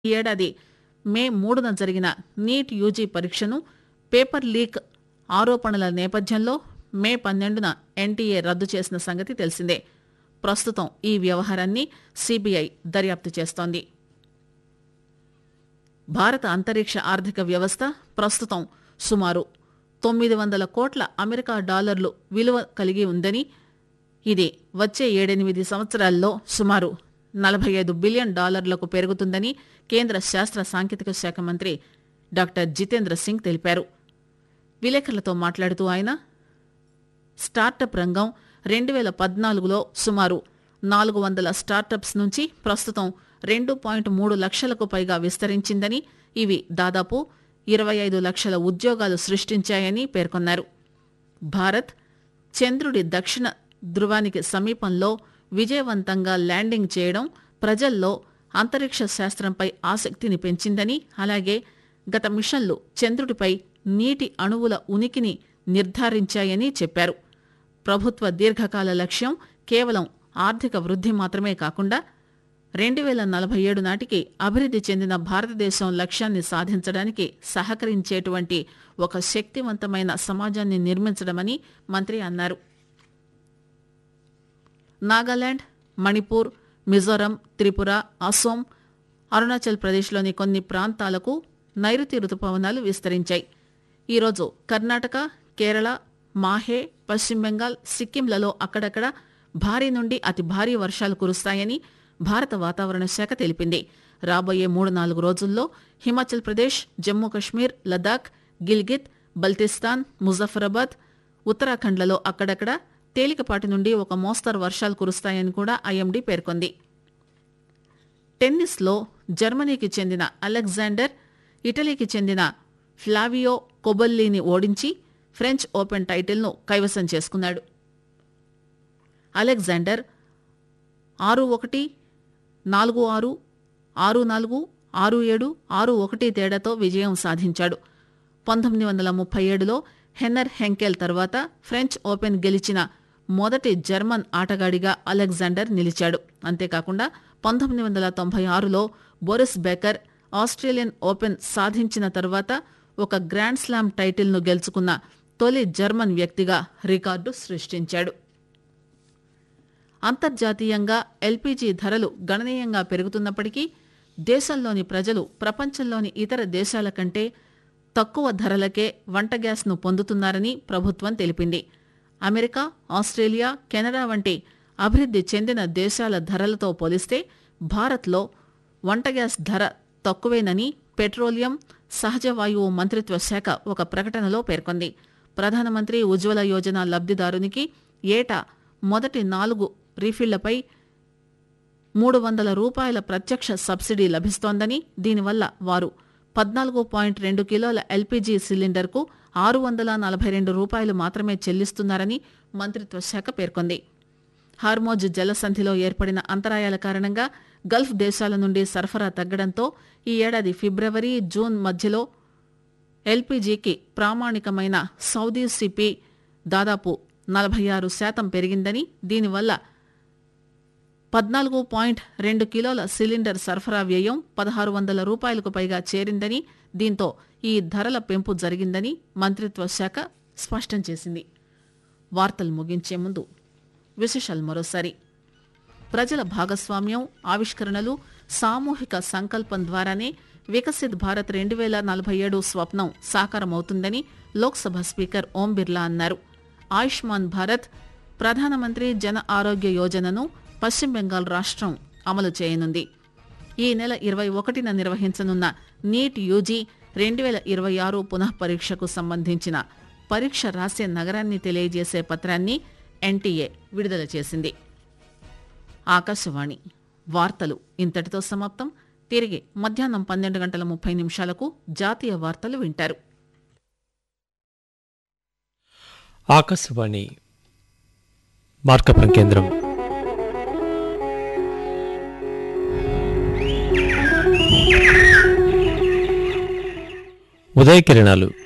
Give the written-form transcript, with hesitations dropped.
ఈ ఏడాది మే 3న జరిగిన నీట్ యూజీ పరీక్షను పేపర్ లీక్ ఆరోపణల నేపథ్యంలో మే 12న ఎన్టీఏ రద్దు చేసిన సంగతి తెలిసిందే. ప్రస్తుతం ఈ వ్యవహారాన్ని సీబీఐ దర్యాప్తు చేస్తోంది. భారత అంతరిక్ష ఆర్థిక వ్యవస్థ ప్రస్తుతం సుమారు 900 కోట్ల అమెరికా డాలర్లు విలువ కలిగి ఉందని, ఇది వచ్చే 7-8 సంవత్సరాల్లో సుమారు $45 బిలియన్ పెరుగుతుందని కేంద్ర శాస్త్ర సాంకేతిక శాఖ మంత్రి డాక్టర్ జితేంద్ర సింగ్ తెలిపారు. విలేకరులతో మాట్లాడుతూ ఆయన స్టార్టప్ రంగం 2014లో సుమారు 400 స్టార్టప్స్ నుంచి ప్రస్తుతం 2.3 లక్షలకు పైగా విస్తరించిందని, ఇవి దాదాపు 25 లక్షల ఉద్యోగాలు సృష్టించాయని పేర్కొన్నారు. భారత్ చంద్రుడి దక్షిణ ధృవానికి సమీపంలో విజయవంతంగా ల్యాండింగ్ చేయడం ప్రజల్లో అంతరిక్ష శాస్త్రంపై ఆసక్తిని పెంచిందని, అలాగే గత మిషన్లు చంద్రుడిపై నీటి అణువుల ఉనికిని నిర్ధారించాయని చెప్పారు. ప్రభుత్వ దీర్ఘకాల లక్ష్యం కేవలం ఆర్థిక వృద్ధి మాత్రమే కాకుండా 2047 నాటికి అభివృద్ధి చెందిన భారతదేశం లక్ష్యాన్ని సాధించడానికి సహకరించేటువంటి ఒక శక్తివంతమైన సమాజాన్ని నిర్మించడమని మంత్రి అన్నారు. నాగాలాండ్, మణిపూర్, మిజోరం, త్రిపుర, అసోం, అరుణాచల్ ప్రదేశ్లోని కొన్ని ప్రాంతాలకు నైరుతి రుతుపవనాలు విస్తరించాయి. ఈరోజు కర్ణాటక, కేరళ, మాహే, పశ్చిమ బెంగాల్, సిక్కింలలో అక్కడక్కడ భారీ నుండి అతి భారీ వర్షాలు కురుస్తాయని భారత వాతావరణ శాఖ తెలిపింది. రాబోయే 3-4 రోజుల్లో హిమాచల్ ప్రదేశ్, జమ్మూ కశ్మీర్, లదాఖ్, గిల్గిత్, బల్తిస్తాన్, ముజఫరాబాద్, ఉత్తరాఖండ్లలో అక్కడక్కడ తేలికపాటి నుండి ఒక మోస్తరు వర్షాలు కురుస్తాయని కూడా ఐఎండీ పేర్కొంది. టెన్నిస్లో జర్మనీకి చెందిన అలెగ్జాండర్ ఇటలీకి చెందిన ఫ్లావియో కొబల్లీని ఓడించి ఫ్రెంచ్ ఓపెన్ టైటిల్ను కైవసం చేసుకున్నాడు. అలెగ్జాండర్ 6-1, 4-6, 6-4, 6-7, 6-1 తేడాతో విజయం సాధించాడు. 1937లో హెన్నర్ హెంకెల్ తర్వాత ఫ్రెంచ్ ఓపెన్ గెలిచిన మొదటి జర్మన్ ఆటగాడిగా అలెగ్జాండర్ నిలిచాడు. అంతేకాకుండా 1996లో బోరిస్ బేకర్ ఆస్ట్రేలియన్ ఓపెన్ సాధించిన తర్వాత ఒక గ్రాండ్ స్లామ్ టైటిల్ను గెలుచుకున్న తొలి జర్మన్ వ్యక్తిగా రికార్డు సృష్టించాడు. అంతర్జాతీయంగా ఎల్పీజీ ధరలు గణనీయంగా పెరుగుతున్నప్పటికీ దేశంలోని ప్రజలు ప్రపంచంలోని ఇతర దేశాల కంటే తక్కువ ధరలకే వంట గ్యాస్ను పొందుతున్నారని ప్రభుత్వం తెలిపింది. అమెరికా, ఆస్ట్రేలియా, కెనడా వంటి అభివృద్ధి చెందిన దేశాల ధరలతో పోలిస్తే భారత్లో వంట గ్యాస్ ధర తక్కువేనని పెట్రోలియం, సహజ వాయువు మంత్రిత్వ శాఖ ఒక ప్రకటనలో పేర్కొంది. ప్రధానమంత్రి ఉజ్వల యోజన లబ్ధిదారునికి ఏటా మొదటి 4 రీఫిళ్లపై ₹300 ప్రత్యక్ష సబ్సిడీ లభిస్తోందని, దీనివల్ల వారు 14.2 కిలోల ఎల్పీజీ సిలిండర్కు ₹642 మాత్రమే చెల్లిస్తున్నారని మంత్రిత్వ శాఖ పేర్కొంది. హార్మోజ్ జలసంధిలో ఏర్పడిన అంతరాయాల కారణంగా గల్ఫ్ దేశాల నుండి సరఫరా తగ్గడంతో ఈ ఏడాది ఫిబ్రవరి, జూన్ మధ్యలో ఎల్పీజీకి ప్రామాణికమైన సౌదీ సిపి దాదాపు 46% పెరిగిందని, దీనివల్ల 14.2 కిలోల సిలిండర్ సరఫరా వ్యయం ₹1,600 పైగా చేరిందని, దీంతో ఈ ధరల పెంపు జరిగిందని మంత్రిత్వ శాఖ స్పష్టం చేసింది. వార్తలు ముగించే ముందు విశేషాలు మరోసారి. ప్రజల భాగస్వామ్యం, ఆవిష్కరణలు, సామూహిక సంకల్పం ద్వారానే వికసిత్ భారత్ 2047 స్వప్నం సాకారమవుతుందని లోక్సభ స్పీకర్ ఓం బిర్లా అన్నారు. ఆయుష్మాన్ భారత్ ప్రధానమంత్రి జన ఆరోగ్య యోజనను పశ్చిమ బెంగాల్ రాష్ట్రం అమలు చేయనుంది. ఈ నెల 21న నిర్వహించనున్న నీట్ యూజీ 2026 పునఃపరీక్షకు సంబంధించిన పరీక్ష రాసే నగరాన్ని తెలియజేసే పత్రాన్ని ఎన్టీఏ విడుదల చేసింది. ఆకాశవాణి వార్తలు ఇంతటితో సమాప్తం. తిరిగి మధ్యాహ్నం 12:30 జాతీయ వార్తలు వింటారు. ఆకాశవాణి మార్కపురం కేంద్రం. ఉదయ కిరణాలు